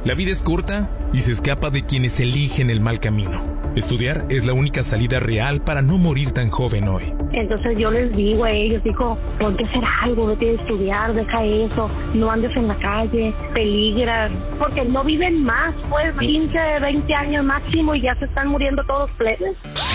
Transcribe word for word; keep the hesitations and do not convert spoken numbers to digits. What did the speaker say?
La vida es corta y se escapa de quienes eligen el mal camino. Estudiar es la única salida real para no morir tan joven hoy. Entonces yo les digo a ellos, digo, ponte a hacer algo, vete a estudiar, deja eso, no andes en la calle, peligras, porque no viven más, pues quince, veinte años máximo y ya se están muriendo todos plebes.